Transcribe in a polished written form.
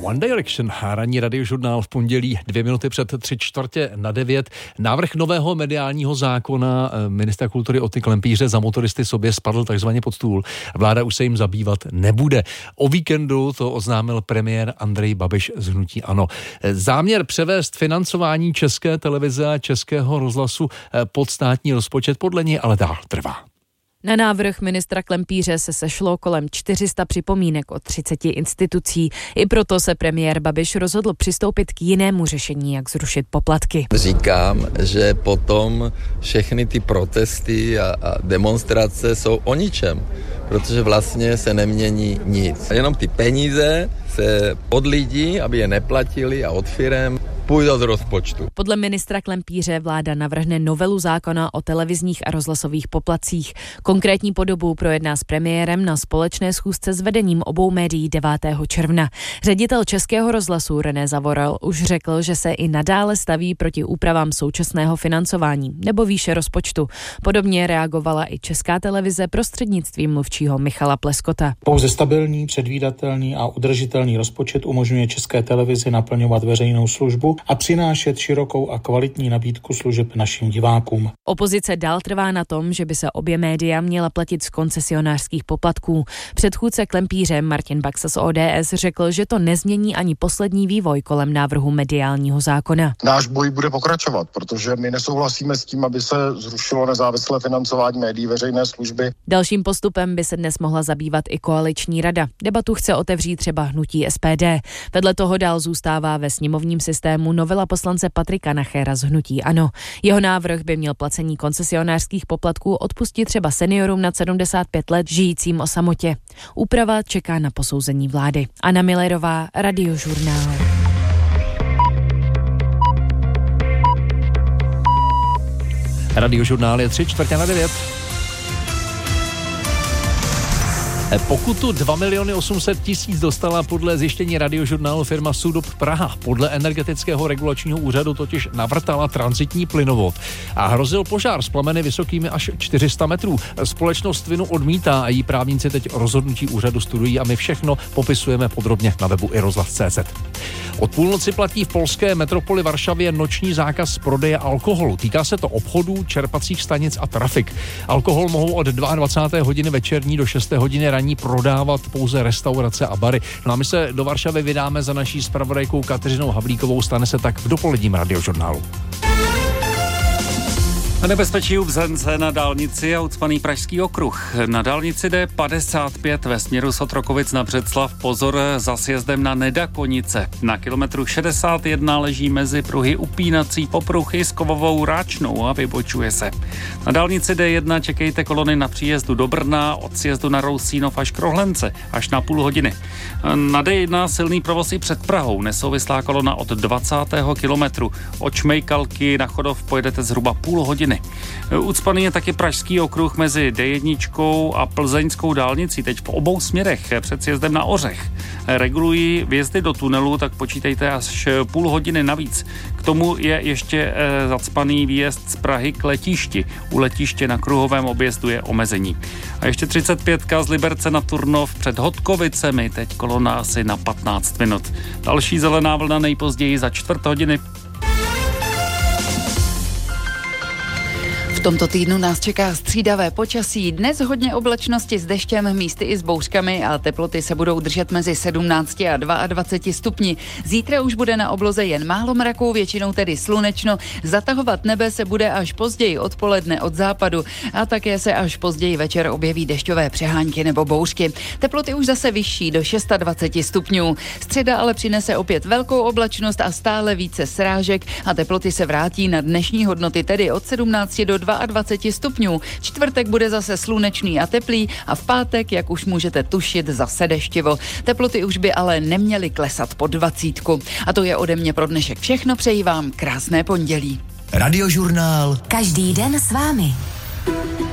One Direction, ranní radiožurnál v pondělí 2 minuty před 8:45. Návrh nového mediálního zákona ministra kultury Oty Klempíře za motoristy sobě spadl takzvaně pod stůl. Vláda už se jim zabývat nebude. O víkendu to oznámil premiér Andrej Babiš z hnutí ANO. Záměr převést financování České televize a Českého rozhlasu pod státní rozpočet podle něj ale dál trvá. Na návrh ministra Klempíře se sešlo kolem 400 připomínek od 30 institucí. I proto se premiér Babiš rozhodl přistoupit k jinému řešení, jak zrušit poplatky. Říkám, že potom všechny ty protesty a demonstrace jsou o ničem, protože vlastně se nemění nic. Jenom ty peníze se od lidí, aby je neplatili, a od firem půjdou z rozpočtu. Podle ministra Klempíře vláda navrhne novelu zákona o televizních a rozhlasových poplatcích. Konkrétní podobu projedná s premiérem na společné schůzce s vedením obou médií 9. června. Ředitel Českého rozhlasu René Zavoral už řekl, že se i nadále staví proti úpravám současného financování nebo výše rozpočtu. Podobně reagovala i Česká televize prostřednictvím mluvčího Michala Pleskota. Pouze stabilní, předvídatelný a udržitelný rozpočet umožňuje České televizi naplňovat veřejnou službu a přinášet širokou a kvalitní nabídku služeb našim divákům. Opozice dál trvá na tom, že by se obě média měla platit z koncesionářských poplatků. Předchůdce Klempíře Martin Baxa z ODS řekl, že to nezmění ani poslední vývoj kolem návrhu mediálního zákona. Náš boj bude pokračovat, protože my nesouhlasíme s tím, aby se zrušilo nezávislé financování médií veřejné služby. Dalším postupem by se dnes mohla zabývat i koaliční rada. Debatu chce otevřít třeba hnutí SPD. Vedle toho dál zůstává ve sněmovním systému novela poslance Patrika Nachera z hnutí ANO. Jeho návrh by měl placení koncesionářských poplatků odpustit třeba seniorům nad 75 let žijícím o samotě. Úprava čeká na posouzení vlády. Anna Millerová, Radiožurnál. Radiožurnál je 8:45. Pokutu 2 800 000 dostala podle zjištění radiožurnálu firma Sudop Praha. Podle Energetického regulačního úřadu totiž navrtala tranzitní plynovod a hrozil požár s plameny vysokými až 400 metrů. Společnost vinu odmítá a její právníci teď rozhodnutí úřadu studují a my všechno popisujeme podrobně na webu iRozhlas.cz. Od půlnoci platí v polské metropoli Varšavě noční zákaz prodeje alkoholu. Týká se to obchodů, čerpacích stanic a trafik. Alkohol mohou od 22. hodiny večerní do 6. hodiny ranní prodávat pouze restaurace a bary. No a my se do Varšavy vydáme za naší zpravodajkou Kateřinou Havlíkovou. Stane se tak v dopoledním radiožurnálu. Nebezpečí u Bzence na dálnici a ucpaný Pražský okruh. Na dálnici D55 ve směru z Otrokovic na Břeclav pozor za sjezdem na Nedakonice. Na kilometru 61 leží mezi pruhy upínací popruhy s kovovou ráčnou a vybočuje se. Na dálnici D1 čekejte kolony na příjezdu do Brna, od sjezdu na Rousínov až k Rohlence, až na půl hodiny. Na D1 silný provoz i před Prahou, nesouvislá kolona od 20. kilometru. Od Šmejkalky na Chodov pojedete zhruba půl hodiny. Ucpaný je taky Pražský okruh mezi D1 a plzeňskou dálnicí, teď v obou směrech před sjezdem na Ořech. Regulují vjezdy do tunelu, tak počítejte až půl hodiny navíc. K tomu je ještě zacpaný výjezd z Prahy k letišti. U letiště na kruhovém objezdu je omezení. A ještě 35 z Liberce na Turnov před Hodkovicemi, teď kolona asi na 15 minut. Další zelená vlna nejpozději za 4 hodiny. V tomto týdnu nás čeká střídavé počasí. Dnes hodně oblačnosti s deštěm, místy i s bouřkami a teploty se budou držet mezi 17 a 22 stupni. Zítra už bude na obloze jen málo mraků, většinou tedy slunečno. Zatahovat nebe se bude až později odpoledne od západu a také se až později večer objeví dešťové přehánky nebo bouřky. Teploty už zase vyšší do 26 stupňů. Středa ale přinese opět velkou oblačnost a stále více srážek a teploty se vrátí na dnešní hodnoty, tedy od 17 do 22 stupňů. Čtvrtek bude zase slunečný a teplý a v pátek, jak už můžete tušit, zase deštivo. Teploty už by ale neměly klesat pod 20. A to je ode mě pro dnešek všechno. Přeji vám krásné pondělí. Radiožurnál. Každý den s vámi.